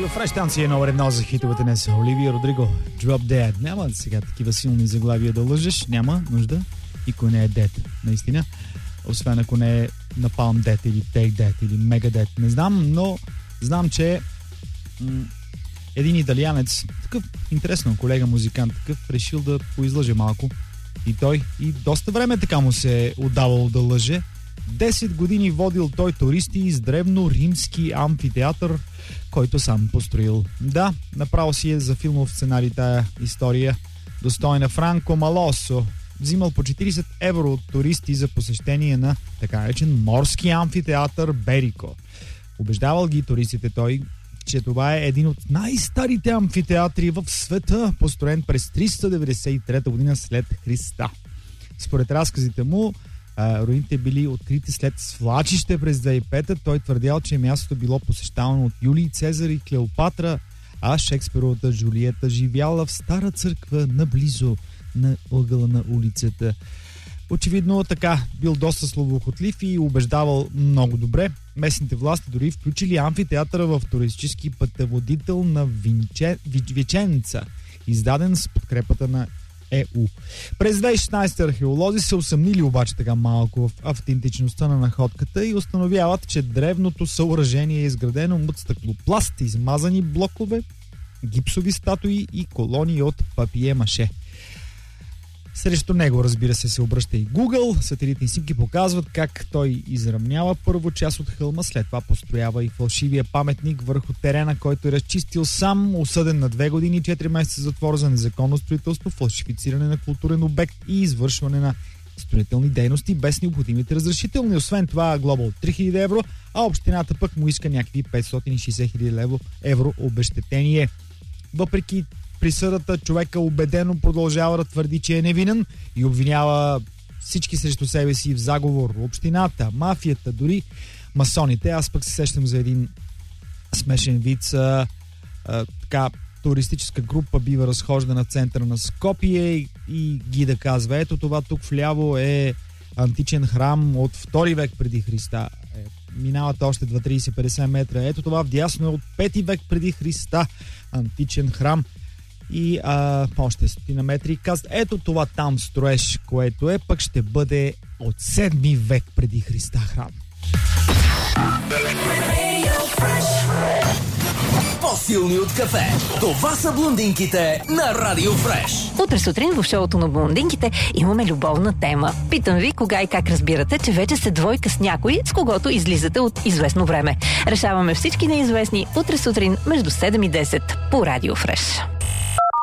Фреш танци е номер едно за хитовете днес. Оливия Родриго, Drop Dead. Няма сега такива силни заглавия да лъжеш. Няма нужда. Никой не е dead, наистина. Освен ако не е Napalm Dead или Take Dead или Mega Dead. Не знам, но знам, че един италианец, такъв интересно колега музикант, такъв решил да поизлъже малко. И той, и доста време така му се е отдавало да лъже. 10 години водил той туристи из древно-римски амфитеатър, който сам построил. Да, направо си е за филмов сценарий тая история. Достойна Франко Малосо. Взимал по 40 евро от туристи за посещение на така наречен морски амфитеатър Берико. Убеждавал ги туристите той, че това е един от най-старите амфитеатри в света, построен през 393 година след Христа. Според разказите му, руините били открити след свлачище през 2005. Той твърдял, че мястото било посещавано от Юлий Цезар и Клеопатра, а Шекспировата Жулиета живяла в стара църква наблизо на ъгъла на улицата. Очевидно така бил доста словоохотлив и убеждавал много добре. Местните власти дори включили амфитеатъра в туристически пътеводител на Виченца, издаден с подкрепата на ЕУ. През 2016 археолози се усъмнили обаче така малко в автентичността на находката и установяват, че древното съоръжение е изградено от стъклопласт, измазани блокове, гипсови статуи и колони от папие-маше. Срещу него, разбира се обръща и Google. Сателитни снимки показват как той изравнява първо част от хълма, след това построява и фалшивия паметник върху терена, който е разчистил сам, осъден на 2 години и 4 месеца затвор за незаконно строителство, фалшифициране на културен обект и извършване на строителни дейности без необходимите разрешителни. Освен това, глоба от 3000 евро, а общината пък му иска някакви 560 000 евро обезщетение. Въпреки присъдата, човека убедено продължава да твърди, че е невинен и обвинява всички срещу себе си в заговор. Общината, мафията, дори масоните. Аз пък се сещам за един смешен виц. Така, туристическа група бива разхождана в центъра на Скопие и гида казва: ето това тук вляво е античен храм от 2 век преди Христа. Минават още 2-30-50 метра. Ето това вдясно е от 5 век преди Христа. Античен храм. И още 100 метри казват: ето това там строеж, което е, пък ще бъде от 7 век преди Христа храм. По-силни от кафе. Това са блондинките на Радио Фреш. Утре сутрин в шоуто на блондинките имаме любовна тема. Питам ви кога и как разбирате, че вече сте двойка с някой, с когото излизате от известно време. Решаваме всички неизвестни утре сутрин между 7 и 10 по Радио Фреш.